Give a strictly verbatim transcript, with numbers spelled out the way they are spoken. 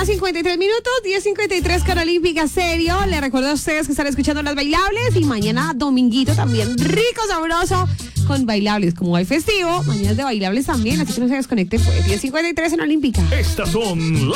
cincuenta y tres minutos, diez cincuenta y tres con Olímpica Serio. Les recuerdo a ustedes que están escuchando Las Bailables y mañana dominguito también rico, sabroso con Bailables. Como hay festivo, mañana es de Bailables también, así que no se desconecte. Pues diez cincuenta y tres en Olímpica. Estas son las